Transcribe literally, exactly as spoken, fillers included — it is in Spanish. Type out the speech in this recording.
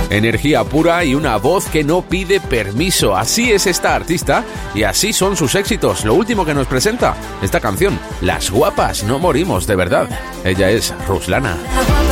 Energía pura y una voz que no pide permiso. Así es esta artista y así son sus éxitos. Lo último que nos presenta esta canción, Las guapas no morimos de verdad. Ella es Ruslana.